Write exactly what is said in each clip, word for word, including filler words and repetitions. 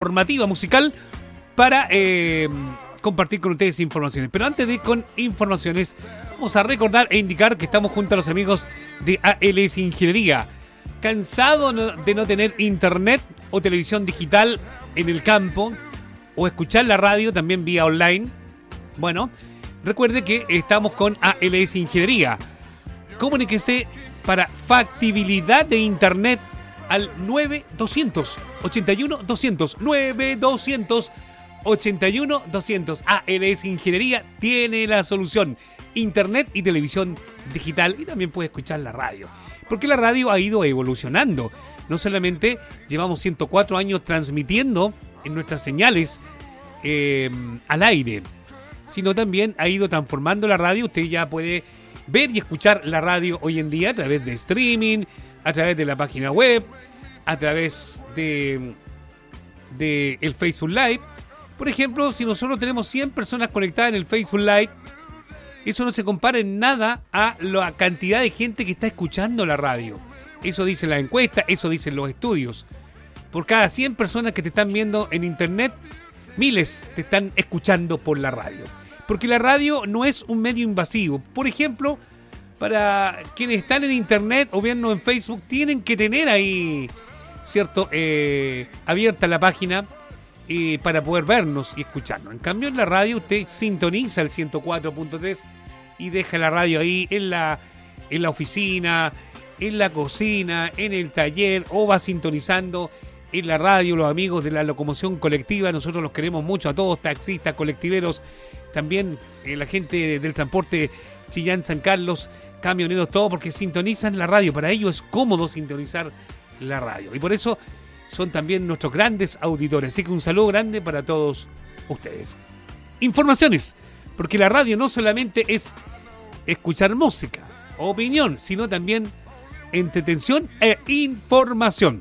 informativa musical para eh, compartir con ustedes informaciones. Pero antes de ir con informaciones, vamos a recordar e indicar que estamos junto a los amigos de A L S Ingeniería. ¿Cansado de no tener internet o televisión digital en el campo? ¿O escuchar la radio también vía online? Bueno, recuerde que estamos con A L S Ingeniería. Comuníquese para factibilidad de internet al nueve doscientos ochenta y uno doscientos, nueve doscientos ochenta y uno doscientos. A L S Ingeniería tiene la solución. Internet y televisión digital, y también puede escuchar la radio. Porque la radio ha ido evolucionando. No solamente llevamos ciento cuatro años transmitiendo en nuestras señales eh, al aire, sino también ha ido transformando la radio. Usted ya puede ver y escuchar la radio hoy en día a través de streaming, a través de la página web, a través de, de el Facebook Live. Por ejemplo, si nosotros tenemos cien personas conectadas en el Facebook Live, eso no se compara en nada a la cantidad de gente que está escuchando la radio. Eso dice la encuesta, eso dicen los estudios. Por cada cien personas que te están viendo en internet, miles te están escuchando por la radio. Porque la radio no es un medio invasivo. Por ejemplo, para quienes están en internet o viendo en Facebook, tienen que tener ahí, ¿cierto?, eh, abierta la página eh, para poder vernos y escucharnos. En cambio, en la radio usted sintoniza el ciento cuatro punto tres y deja la radio ahí en la, en la oficina, en la cocina, en el taller, o va sintonizando en la radio. Los amigos de la locomoción colectiva, nosotros los queremos mucho a todos, taxistas, colectiveros, también eh, la gente del transporte Chillán, San Carlos, camioneros, todo, porque sintonizan la radio. Para ellos es cómodo sintonizar la radio y por eso son también nuestros grandes auditores. Así que un saludo grande para todos ustedes. Informaciones, porque la radio no solamente es escuchar música, opinión, sino también entretención e información.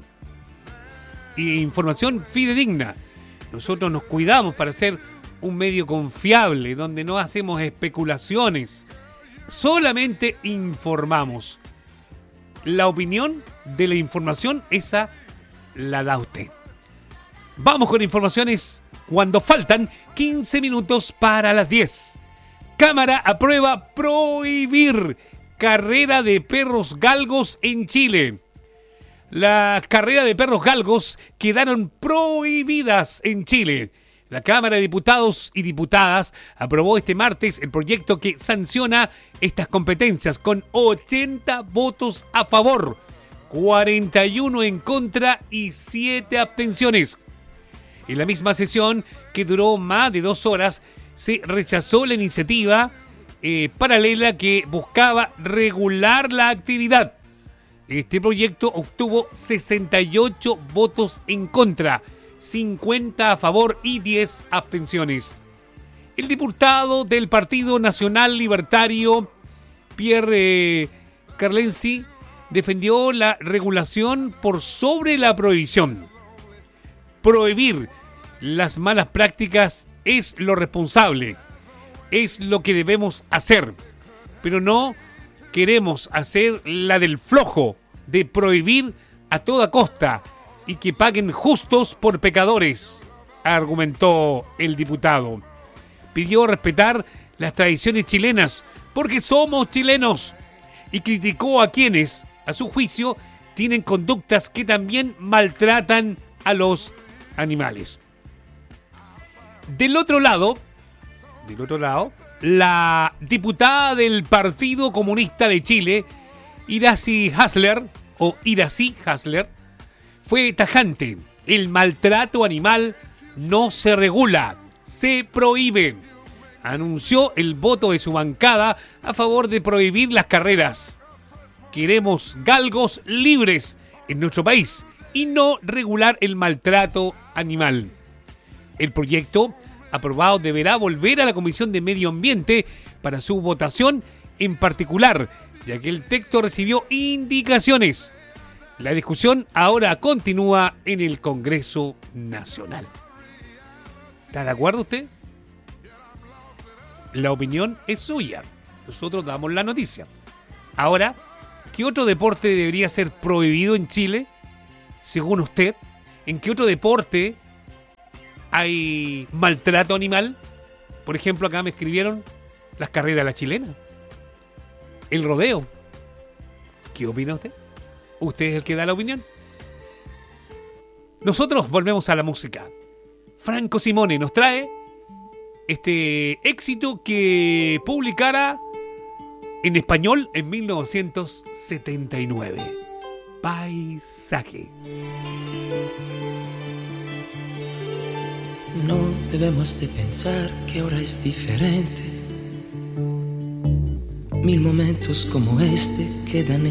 Y información fidedigna. Nosotros nos cuidamos para ser un medio confiable, donde no hacemos especulaciones, solamente informamos. La opinión de la información, esa la da usted. Vamos con informaciones cuando faltan quince minutos para las diez. Cámara aprueba prohibir carrera de perros galgos en Chile. Las carreras de perros galgos quedaron prohibidas en Chile. La Cámara de Diputados y Diputadas aprobó este martes el proyecto que sanciona estas competencias con ochenta votos a favor, cuarenta y uno en contra y siete abstenciones. En la misma sesión, que duró más de dos horas, se rechazó la iniciativa eh, paralela que buscaba regular la actividad. Este proyecto obtuvo sesenta y ocho votos en contra, cincuenta a favor y diez abstenciones. El diputado del Partido Nacional Libertario, Pierre eh, Carlensi, defendió la regulación por sobre la prohibición. Prohibir las malas prácticas es lo responsable, es lo que debemos hacer, pero no queremos hacer la del flojo de prohibir a toda costa y que paguen justos por pecadores, argumentó el diputado. Pidió respetar las tradiciones chilenas porque somos chilenos y criticó a quienes, a su juicio, tienen conductas que también maltratan a los animales. Del otro lado, del otro lado, la diputada del Partido Comunista de Chile, Iracy Hasler, o Iracy Hasler, fue tajante. El maltrato animal no se regula, se prohíbe. Anunció el voto de su bancada a favor de prohibir las carreras. Queremos galgos libres en nuestro país y no regular el maltrato animal. El proyecto aprobado deberá volver a la Comisión de Medio Ambiente para su votación en particular, ya que el texto recibió indicaciones. La discusión ahora continúa en el Congreso Nacional. ¿Está de acuerdo usted? La opinión es suya. Nosotros damos la noticia. Ahora, ¿qué otro deporte debería ser prohibido en Chile? Según usted, ¿en qué otro deporte hay maltrato animal. Por ejemplo, acá me escribieron las carreras a la chilena, el rodeo. ¿Qué opina usted? ¿Usted es el que da la opinión? Nosotros volvemos a la música. Franco Simone nos trae este éxito que publicara en español en mil novecientos setenta y nueve. Paisaje. No debemos de pensar que ahora es diferente. Mil momentos como este quedan